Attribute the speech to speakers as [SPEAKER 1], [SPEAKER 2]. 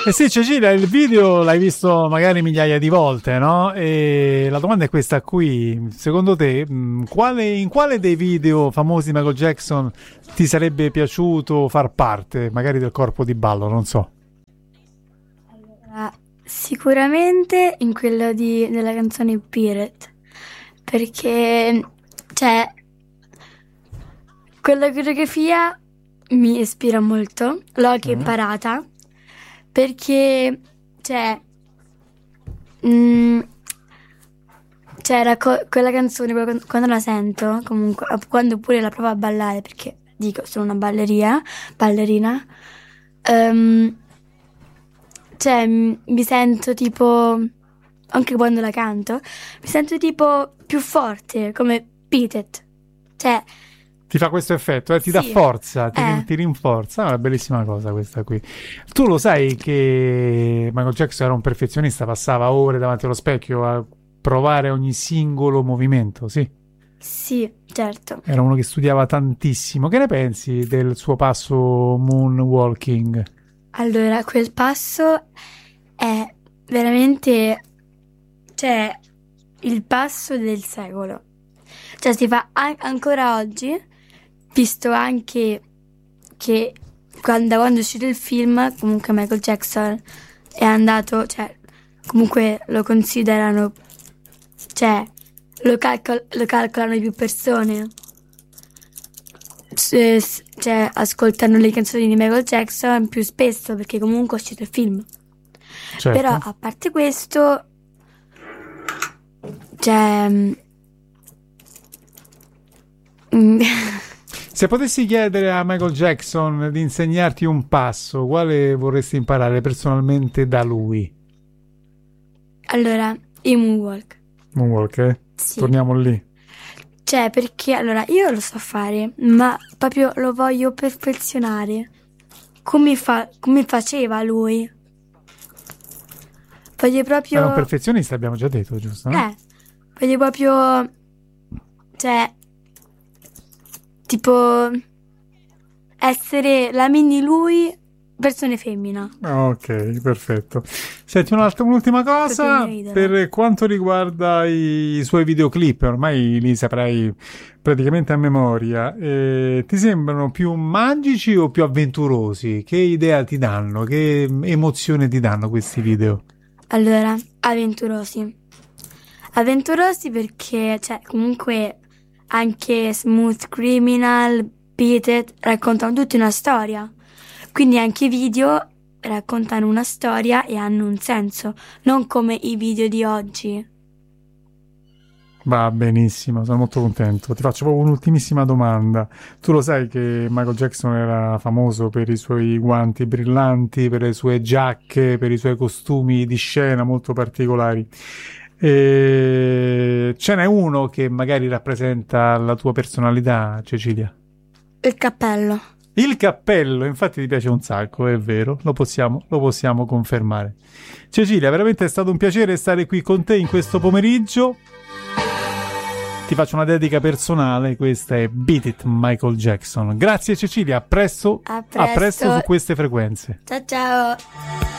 [SPEAKER 1] Eh sì, Cecilia, il video l'hai visto magari migliaia di volte, no? E la domanda è questa qui. Secondo te, in quale dei video famosi di Michael Jackson ti sarebbe piaciuto far parte, magari del corpo di ballo, non so.
[SPEAKER 2] Sicuramente in quello della canzone Pirate, perché cioè quella coreografia mi ispira molto, l'ho anche imparata, perché c'era quella canzone quando la sento, comunque quando pure la provo a ballare, perché dico sono una ballerina, mi sento tipo, anche quando la canto, mi sento tipo più forte, come Beat It.
[SPEAKER 1] Ti fa questo effetto, ti dà
[SPEAKER 2] Sì.
[SPEAKER 1] forza, ti rinforza. È una bellissima cosa questa qui. Tu lo sai che Michael Jackson era un perfezionista, passava ore davanti allo specchio a provare ogni singolo movimento, sì?
[SPEAKER 2] Sì, certo.
[SPEAKER 1] Era uno che studiava tantissimo. Che ne pensi del suo passo moonwalking?
[SPEAKER 2] Allora, quel passo è veramente, il passo del secolo. Si fa ancora oggi, visto anche che da quando è uscito il film, comunque Michael Jackson è andato, comunque lo considerano, lo calcolano più persone. Ascoltano le canzoni di Michael Jackson più spesso, perché comunque è uscito il film.
[SPEAKER 1] Certo.
[SPEAKER 2] Però a parte questo,
[SPEAKER 1] se potessi chiedere a Michael Jackson di insegnarti un passo, quale vorresti imparare personalmente da lui?
[SPEAKER 2] Allora, il moonwalk.
[SPEAKER 1] Moonwalk,
[SPEAKER 2] Sì.
[SPEAKER 1] Torniamo lì.
[SPEAKER 2] Perché allora io lo so fare, ma proprio lo voglio perfezionare. Come faceva lui. Voglio proprio...
[SPEAKER 1] È un perfezionista, abbiamo già detto, giusto? No?
[SPEAKER 2] Voglio proprio... tipo... essere la mini lui, versione femmina.
[SPEAKER 1] Ok, perfetto. Senti, un'ultima cosa per quanto riguarda i suoi videoclip, ormai li saprai praticamente a memoria. Ti sembrano più magici o più avventurosi? Che idea ti danno? Che emozione ti danno questi video?
[SPEAKER 2] Allora, avventurosi. Avventurosi perché, comunque anche Smooth Criminal, Beat It raccontano tutti una storia. Quindi anche i video raccontano una storia e hanno un senso, non come i video di oggi.
[SPEAKER 1] Va benissimo, sono molto contento. Ti faccio proprio un'ultimissima domanda. Tu lo sai che Michael Jackson era famoso per i suoi guanti brillanti, per le sue giacche, per i suoi costumi di scena molto particolari. Ce n'è uno che magari rappresenta la tua personalità, Cecilia?
[SPEAKER 2] Il cappello.
[SPEAKER 1] Il cappello, infatti ti piace un sacco, è vero, lo possiamo confermare. Cecilia, veramente è stato un piacere stare qui con te in questo pomeriggio. Ti faccio una dedica personale, questa è Beat It Michael Jackson. Grazie Cecilia, a presto su queste frequenze.
[SPEAKER 2] Ciao ciao.